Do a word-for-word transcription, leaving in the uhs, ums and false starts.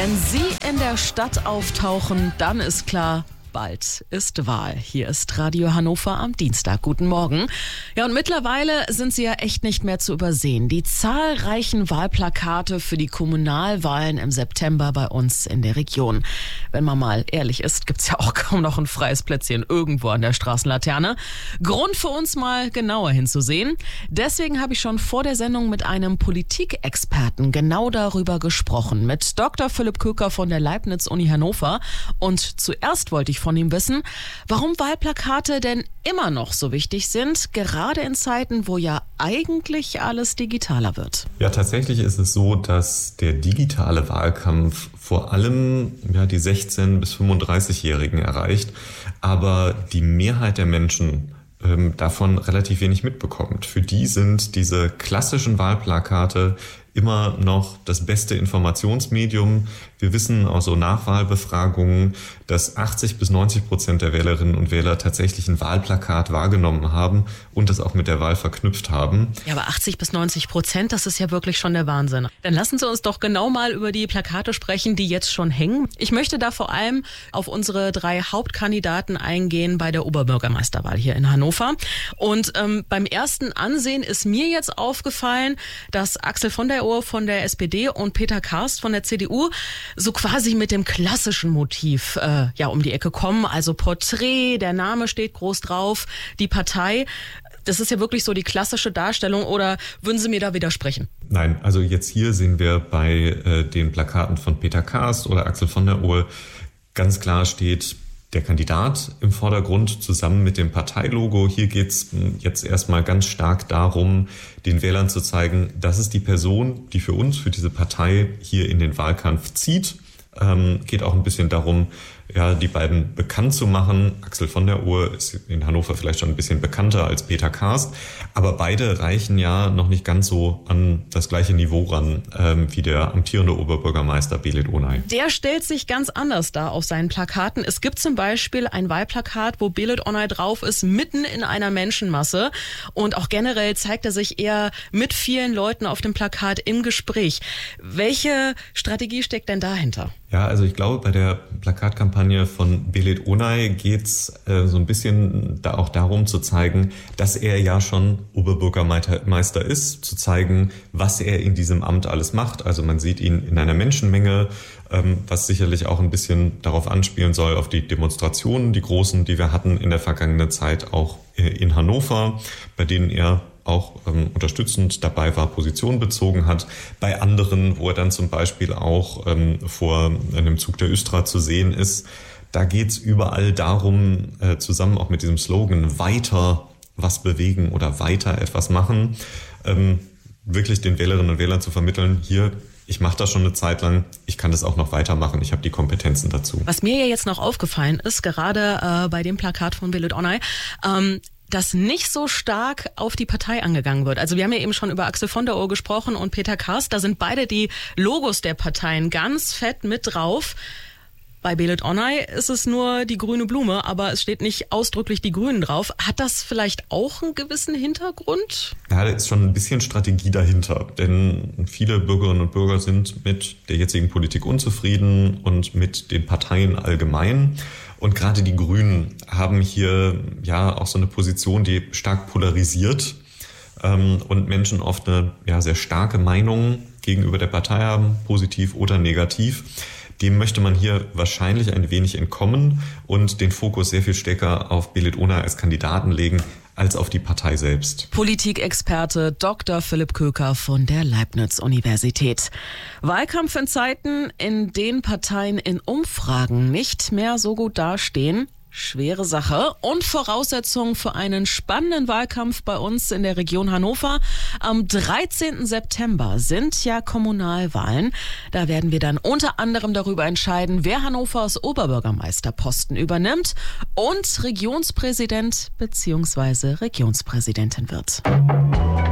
Wenn Sie in der Stadt auftauchen, dann ist klar, bald ist Wahl. Hier ist Radio Hannover am Dienstag. Guten Morgen. Ja, und mittlerweile sind sie ja echt nicht mehr zu übersehen. Die zahlreichen Wahlplakate für die Kommunalwahlen im September bei uns in der Region. Wenn man mal ehrlich ist, gibt's ja auch kaum noch ein freies Plätzchen irgendwo an der Straßenlaterne. Grund für uns mal genauer hinzusehen. Deswegen habe ich schon vor der Sendung mit einem Politikexperten genau darüber gesprochen. Mit Doktor Philipp Köker von der Leibniz-Uni Hannover. Und zuerst wollte ich von ihm wissen, warum Wahlplakate denn immer noch so wichtig sind, gerade in Zeiten, wo ja eigentlich alles digitaler wird. Ja, tatsächlich ist es so, dass der digitale Wahlkampf vor allem ja, die sechzehn- bis fünfunddreißigjährigen erreicht, aber die Mehrheit der Menschen ähm, davon relativ wenig mitbekommt. Für die sind diese klassischen Wahlplakate immer noch das beste Informationsmedium. Wir wissen aus so Nachwahlbefragungen, dass achtzig bis neunzig Prozent der Wählerinnen und Wähler tatsächlich ein Wahlplakat wahrgenommen haben und das auch mit der Wahl verknüpft haben. Ja, aber achtzig bis neunzig Prozent, das ist ja wirklich schon der Wahnsinn. Dann lassen Sie uns doch genau mal über die Plakate sprechen, die jetzt schon hängen. Ich möchte da vor allem auf unsere drei Hauptkandidaten eingehen bei der Oberbürgermeisterwahl hier in Hannover. Und ähm, beim ersten Ansehen ist mir jetzt aufgefallen, dass Axel von der Ohr von der S P D und Peter Karst von der C D U so quasi mit dem klassischen Motiv äh, ja um die Ecke kommen. Also Porträt, der Name steht groß drauf, die Partei. Das ist ja wirklich so die klassische Darstellung, oder würden Sie mir da widersprechen? Nein, also jetzt hier sehen wir bei äh, den Plakaten von Peter Karst oder Axel von der Ohr ganz klar steht der Kandidat im Vordergrund zusammen mit dem Parteilogo. Hier geht's jetzt erstmal ganz stark darum, den Wählern zu zeigen, das ist die Person, die für uns, für diese Partei hier in den Wahlkampf zieht. Ähm, geht auch ein bisschen darum, ja, die beiden bekannt zu machen. Axel von der Ohr ist in Hannover vielleicht schon ein bisschen bekannter als Peter Karst, aber beide reichen ja noch nicht ganz so an das gleiche Niveau ran ähm, wie der amtierende Oberbürgermeister Belit Onay. Der stellt sich ganz anders dar auf seinen Plakaten. Es gibt zum Beispiel ein Wahlplakat, wo Belit Onay drauf ist, mitten in einer Menschenmasse, und auch generell zeigt er sich eher mit vielen Leuten auf dem Plakat im Gespräch. Welche Strategie steckt denn dahinter? Ja, also ich glaube, bei der Plakatkampagne von Belit Onay geht's äh, so ein bisschen da auch darum zu zeigen, dass er ja schon Oberbürgermeister ist, zu zeigen, was er in diesem Amt alles macht. Also man sieht ihn in einer Menschenmenge, ähm, was sicherlich auch ein bisschen darauf anspielen soll, auf die Demonstrationen, die großen, die wir hatten in der vergangenen Zeit auch äh, in Hannover, bei denen er auch ähm, unterstützend dabei war, Position bezogen hat. Bei anderen, wo er dann zum Beispiel auch ähm, vor einem Zug der Östra zu sehen ist, da geht's überall darum, äh, zusammen auch mit diesem Slogan weiter was bewegen oder weiter etwas machen, ähm, wirklich den Wählerinnen und Wählern zu vermitteln, hier, ich mache das schon eine Zeit lang, ich kann das auch noch weitermachen, ich habe die Kompetenzen dazu. Was mir ja jetzt noch aufgefallen ist, gerade äh, bei dem Plakat von Belit Onay, ähm, dass nicht so stark auf die Partei angegangen wird. Also wir haben ja eben schon über Axel von der Ohr gesprochen und Peter Karst. Da sind beide die Logos der Parteien ganz fett mit drauf. Bei Belit Onay ist es nur die grüne Blume, aber es steht nicht ausdrücklich die Grünen drauf. Hat das vielleicht auch einen gewissen Hintergrund? Ja, da ist schon ein bisschen Strategie dahinter. Denn viele Bürgerinnen und Bürger sind mit der jetzigen Politik unzufrieden und mit den Parteien allgemein. Und gerade die Grünen haben hier ja auch so eine Position, die stark polarisiert ähm, und Menschen oft eine ja, sehr starke Meinung gegenüber der Partei haben, positiv oder negativ. Dem möchte man hier wahrscheinlich ein wenig entkommen und den Fokus sehr viel stärker auf Belit Onay als Kandidaten legen, als auf die Partei selbst. Politikexperte Doktor Philipp Köker von der Leibniz-Universität. Wahlkampf in Zeiten, in denen Parteien in Umfragen nicht mehr so gut dastehen. Schwere Sache und Voraussetzung für einen spannenden Wahlkampf bei uns in der Region Hannover. Am dreizehnten September sind ja Kommunalwahlen. Da werden wir dann unter anderem darüber entscheiden, wer Hannovers Oberbürgermeisterposten übernimmt und Regionspräsident bzw. Regionspräsidentin wird.